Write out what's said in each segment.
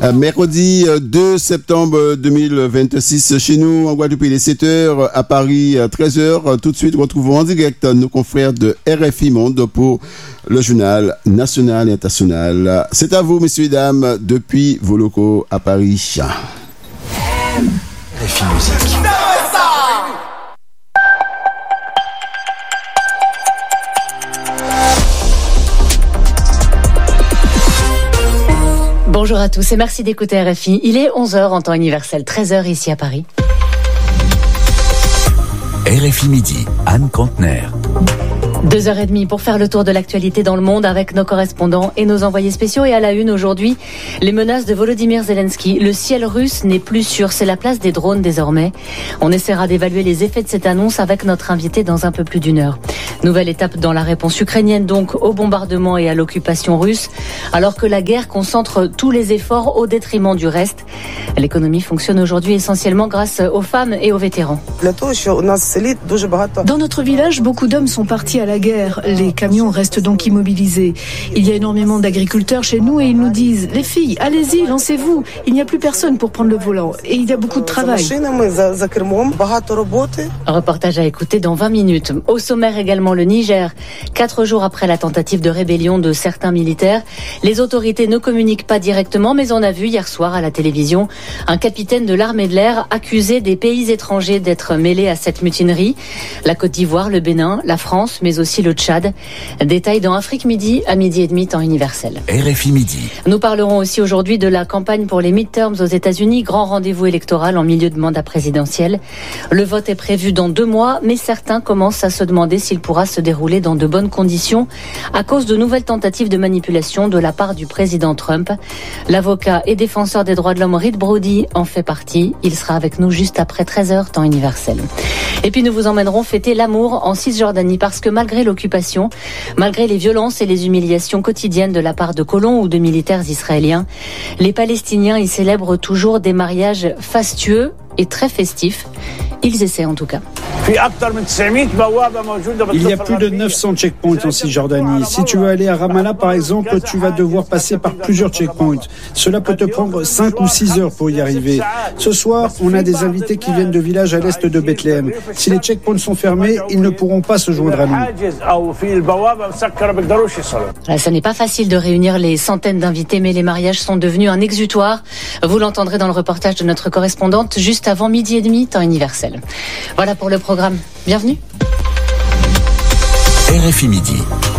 Mercredi 2 septembre 2026 chez nous en Guadeloupe, il est 7h, à Paris 13h. Tout de suite, retrouvons en direct nos confrères de RFI Monde pour le journal national et international. C'est à vous, messieurs et dames, depuis vos locaux à Paris. RFI Musique. Bonjour à tous et merci d'écouter RFI. Il est 11h en temps universel, 13h ici à Paris. RFI Midi, Anne Contener. 2h30 pour faire le tour de l'actualité dans le monde avec nos correspondants et nos envoyés spéciaux. Et à la une aujourd'hui, les menaces de Volodymyr Zelensky. Le ciel russe n'est plus sûr, c'est la place des drones désormais. On essaiera d'évaluer les effets de cette annonce avec notre invité dans un peu plus d'une heure. Nouvelle étape dans la réponse ukrainienne donc au bombardement et à l'occupation russe, alors que la guerre concentre tous les efforts au détriment du reste. L'économie fonctionne aujourd'hui essentiellement grâce aux femmes et aux vétérans. Dans notre village, beaucoup d'hommes sont partis à la guerre. Les camions restent donc immobilisés. Il y a énormément d'agriculteurs chez nous et ils nous disent « Les filles, allez-y, lancez-vous. Il n'y a plus personne pour prendre le volant. Et il y a beaucoup de travail. » Reportage à écouter dans 20 minutes. Au sommaire également le Niger. 4 jours après la tentative de rébellion de certains militaires, les autorités ne communiquent pas directement, mais on a vu hier soir à la télévision un capitaine de l'armée de l'air accusé des pays étrangers d'être mêlés à cette mutinerie. La Côte d'Ivoire, le Bénin, la France, mais aussi le Tchad. Détail dans Afrique Midi à 12h30 temps universel. RFI Midi. Nous parlerons aussi aujourd'hui de la campagne pour les midterms aux États-Unis, grand rendez-vous électoral en milieu de mandat présidentiel. Le vote est prévu dans 2 mois, mais certains commencent à se demander s'il pourra se dérouler dans de bonnes conditions à cause de nouvelles tentatives de manipulation de la part du président Trump. L'avocat et défenseur des droits de l'homme Reed Brody en fait partie. Il sera avec nous juste après 13h temps universel. Et puis nous vous emmènerons fêter l'amour en Cisjordanie parce que malgré l'occupation, malgré les violences et les humiliations quotidiennes de la part de colons ou de militaires israéliens, les Palestiniens y célèbrent toujours des mariages fastueux et très festifs. Ils essaient en tout cas. Il y a plus de 900 checkpoints en Cisjordanie. Si tu veux aller à Ramallah, par exemple, tu vas devoir passer par plusieurs checkpoints. Cela peut te prendre 5 ou 6 heures pour y arriver. Ce soir, on a des invités qui viennent de villages à l'est de Bethléem. Si les checkpoints sont fermés, ils ne pourront pas se joindre à nous. Ça n'est pas facile de réunir les centaines d'invités, mais les mariages sont devenus un exutoire. Vous l'entendrez dans le reportage de notre correspondante juste avant 12h30, temps universel. Voilà pour le programme. Bienvenue. RFI Midi.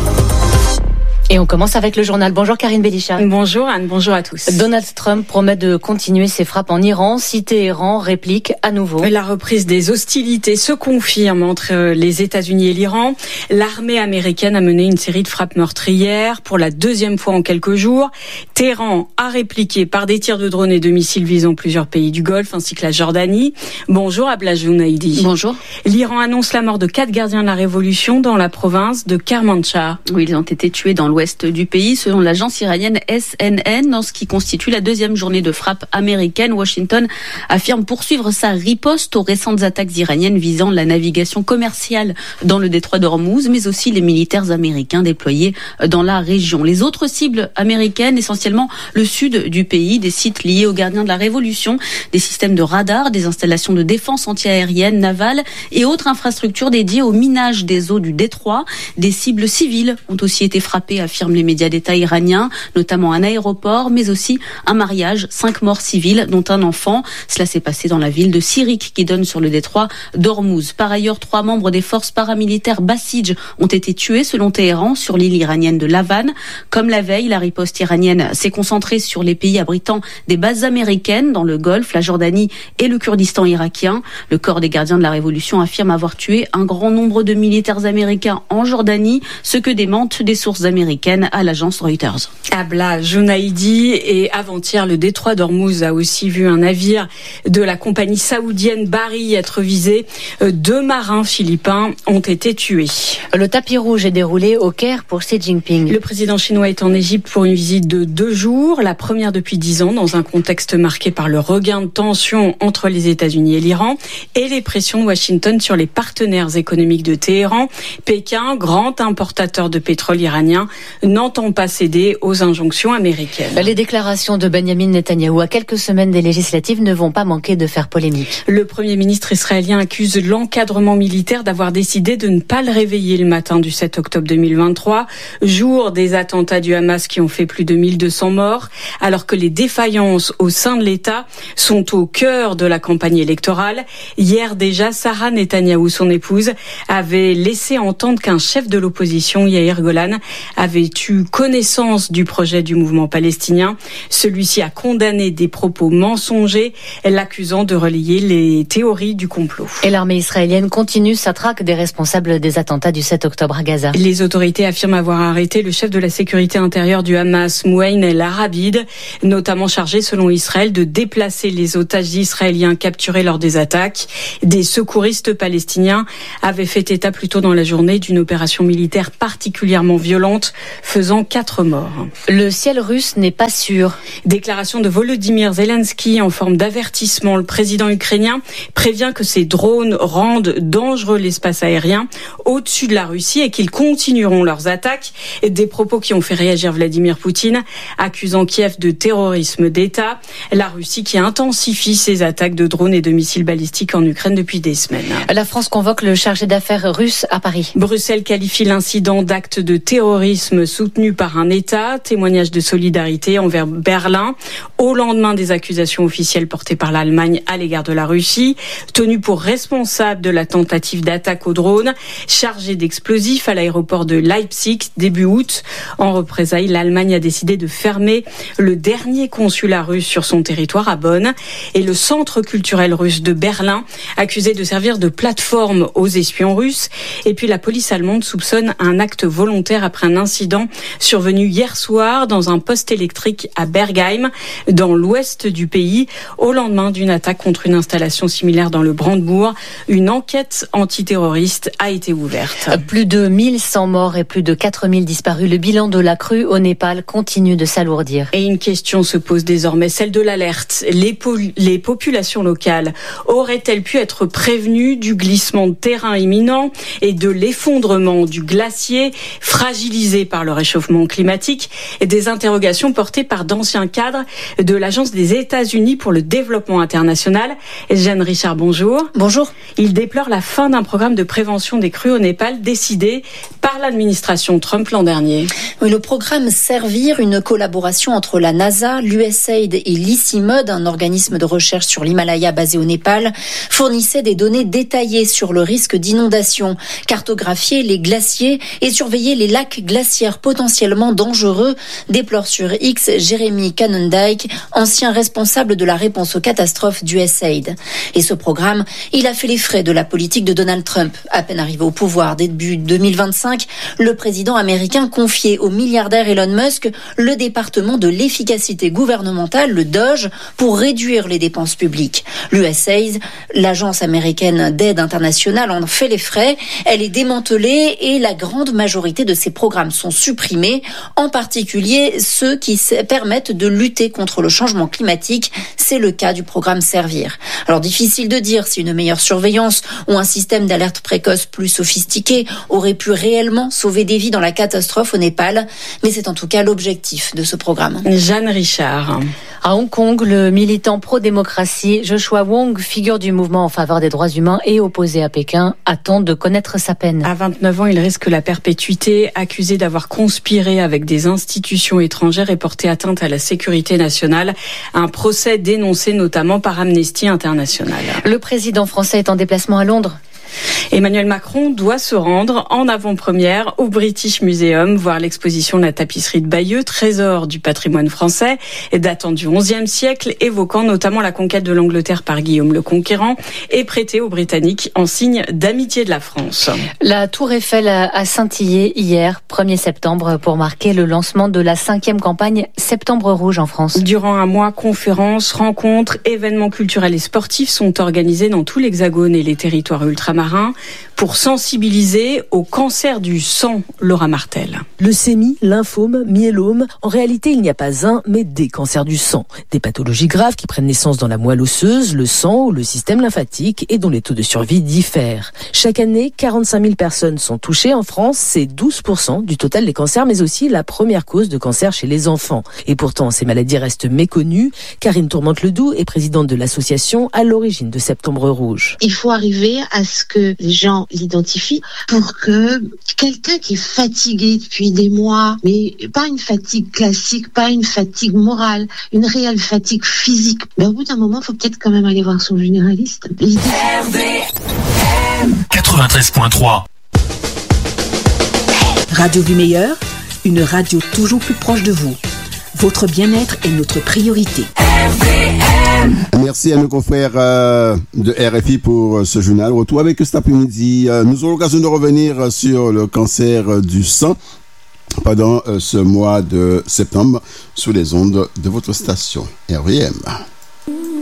Et on commence avec le journal. Bonjour Karine Bélicha. Bonjour Anne, bonjour à tous. Donald Trump promet de continuer ses frappes en Iran si Téhéran réplique à nouveau. La reprise des hostilités se confirme entre les États-Unis et l'Iran. L'armée américaine a mené une série de frappes meurtrières pour la 2e fois en quelques jours. Téhéran a répliqué par des tirs de drones et de missiles visant plusieurs pays du Golfe ainsi que la Jordanie. Bonjour Abla Jounaïdi. Bonjour. L'Iran annonce la mort de 4 gardiens de la Révolution dans la province de Kermanshah. Oui, ils ont été tués dans l'ouest du pays, selon l'agence iranienne SNN, dans ce qui constitue la 2e journée de frappe américaine. Washington affirme poursuivre sa riposte aux récentes attaques iraniennes visant la navigation commerciale dans le détroit d'Ormuz, mais aussi les militaires américains déployés dans la région. Les autres cibles américaines, essentiellement le sud du pays, des sites liés aux gardiens de la Révolution, des systèmes de radars, des installations de défense antiaérienne, navale et autres infrastructures dédiées au minage des eaux du détroit. Des cibles civiles ont aussi été frappées, affirment les médias d'État iraniens, notamment un aéroport, mais aussi un mariage, 5 morts civiles, dont un enfant. Cela s'est passé dans la ville de Sirik, qui donne sur le détroit d'Ormuz. Par ailleurs, 3 membres des forces paramilitaires bassidj ont été tués, selon Téhéran, sur l'île iranienne de Lavan. Comme la veille, la riposte iranienne s'est concentrée sur les pays abritant des bases américaines dans le Golfe, la Jordanie et le Kurdistan irakien. Le corps des gardiens de la Révolution affirme avoir tué un grand nombre de militaires américains en Jordanie, ce que démentent des sources américaines à l'agence Reuters. Abla Jounaïdi, et avant-hier, le détroit d'Ormuz a aussi vu un navire de la compagnie saoudienne Bahri être visé. 2 marins philippins ont été tués. Le tapis rouge est déroulé au Caire pour Xi Jinping. Le président chinois est en Égypte pour une visite de 2 jours, la première depuis 10 ans, dans un contexte marqué par le regain de tension entre les États-Unis et l'Iran et les pressions de Washington sur les partenaires économiques de Téhéran. Pékin, grand importateur de pétrole iranien, n'entend pas céder aux injonctions américaines. Les déclarations de Benjamin Netanyahou à quelques semaines des législatives ne vont pas manquer de faire polémique. Le Premier ministre israélien accuse l'encadrement militaire d'avoir décidé de ne pas le réveiller le matin du 7 octobre 2023, jour des attentats du Hamas qui ont fait plus de 1200 morts, alors que les défaillances au sein de l'État sont au cœur de la campagne électorale. Hier déjà, Sarah Netanyahou, son épouse, avait laissé entendre qu'un chef de l'opposition, Yair Golan, avait eu connaissance du projet du mouvement palestinien. Celui-ci a condamné des propos mensongers, l'accusant de relayer les théories du complot. Et l'armée israélienne continue sa traque des responsables des attentats du 7 octobre à Gaza. Les autorités affirment avoir arrêté le chef de la sécurité intérieure du Hamas, Mouaïn el-Arabid, notamment chargé, selon Israël, de déplacer les otages israéliens capturés lors des attaques. Des secouristes palestiniens avaient fait état plus tôt dans la journée d'une opération militaire particulièrement violente, faisant 4 morts. Le ciel russe n'est pas sûr. Déclaration de Volodymyr Zelensky en forme d'avertissement. Le président ukrainien prévient que ces drones rendent dangereux l'espace aérien au-dessus de la Russie et qu'ils continueront leurs attaques. Des propos qui ont fait réagir Vladimir Poutine, accusant Kiev de terrorisme d'État. La Russie qui intensifie ses attaques de drones et de missiles balistiques en Ukraine depuis des semaines. La France convoque le chargé d'affaires russe à Paris. Bruxelles qualifie l'incident d'acte de terrorisme soutenu par un État. Témoignage de solidarité envers Berlin au lendemain des accusations officielles portées par l'Allemagne à l'égard de la Russie. Tenu pour responsable de la tentative d'attaque au drone, chargé d'explosifs à l'aéroport de Leipzig début août. En représailles, l'Allemagne a décidé de fermer le dernier consulat russe sur son territoire à Bonn et le centre culturel russe de Berlin, accusé de servir de plateforme aux espions russes. Et puis la police allemande soupçonne un acte volontaire après un incident survenu hier soir dans un poste électrique à Bergheim, dans l'ouest du pays, au lendemain d'une attaque contre une installation similaire dans le Brandebourg. Une enquête antiterroriste a été ouverte. Plus de 1100 morts et plus de 4000 disparus. Le bilan de la crue au Népal continue de s'alourdir. Et une question se pose désormais, celle de l'alerte. Les populations locales auraient-elles pu être prévenues du glissement de terrain imminent et de l'effondrement du glacier fragilisé par le réchauffement climatique? Et des interrogations portées par d'anciens cadres de l'Agence des États-Unis pour le développement international. Jeanne Richard, bonjour. Bonjour. Il déplore la fin d'un programme de prévention des crues au Népal décidé par l'administration Trump l'an dernier. Oui, le programme Servir, une collaboration entre la NASA, l'USAID et l'ICIMOD, un organisme de recherche sur l'Himalaya basé au Népal, fournissait des données détaillées sur le risque d'inondation, cartographier les glaciers et surveiller les lacs glaciaires potentiellement dangereux, déplore sur X Jeremy Cannondike, ancien responsable de la réponse aux catastrophes d'USAID. Et ce programme, il a fait les frais de la politique de Donald Trump. À peine arrivé au pouvoir début 2025, le président américain confiait au milliardaire Elon Musk le département de l'efficacité gouvernementale, le DOGE, pour réduire les dépenses publiques. L'USAID, l'agence américaine d'aide internationale, en fait les frais. Elle est démantelée et la grande majorité de ses programmes sont supprimés, en particulier ceux qui permettent de lutter contre le changement climatique. C'est le cas du programme Servir. Alors difficile de dire si une meilleure surveillance ou un système d'alerte précoce plus sophistiqué aurait pu réellement sauver des vies dans la catastrophe au Népal, mais c'est en tout cas l'objectif de ce programme. Jeanne Richard. À Hong Kong, le militant pro-démocratie Joshua Wong, figure du mouvement en faveur des droits humains et opposé à Pékin, attend de connaître sa peine. À 29 ans, il risque la perpétuité, accusé d'avoir conspiré avec des institutions étrangères et porté atteinte à la sécurité nationale. Un procès dénoncé notamment par Amnesty International. Le président français est en déplacement à Londres. Emmanuel Macron doit se rendre en avant-première au British Museum, voir l'exposition de la tapisserie de Bayeux, trésor du patrimoine français, datant du XIe siècle, évoquant notamment la conquête de l'Angleterre par Guillaume le Conquérant, et prêtée aux Britanniques en signe d'amitié de la France. La Tour Eiffel a scintillé hier, 1er septembre, pour marquer le lancement de la 5e campagne Septembre Rouge en France. Durant un mois, conférences, rencontres, événements culturels et sportifs sont organisés dans tout l'Hexagone et les territoires ultramarins pour sensibiliser au cancer du sang, Laura Martel. Leucémie, lymphome, myélome, en réalité il n'y a pas un, mais des cancers du sang. Des pathologies graves qui prennent naissance dans la moelle osseuse, le sang ou le système lymphatique et dont les taux de survie diffèrent. Chaque année, 45 000 personnes sont touchées en France, c'est 12% du total des cancers, mais aussi la première cause de cancer chez les enfants. Et pourtant, ces maladies restent méconnues. Karine Tourmente-Ledoux est présidente de l'association à l'origine de Septembre Rouge. Il faut arriver à ce que les gens l'identifient pour que quelqu'un qui est fatigué depuis des mois, mais pas une fatigue classique, pas une fatigue morale, une réelle fatigue physique, mais au bout d'un moment, il faut peut-être quand même aller voir son généraliste. RVM 93.3 Radio du Meilleur, une radio toujours plus proche de vous. Votre bien-être est notre priorité. Merci à nos confrères de RFI pour ce journal. Retour avec cet après-midi. Nous aurons l'occasion de revenir sur le cancer du sang pendant ce mois de septembre sous les ondes de votre station RVM.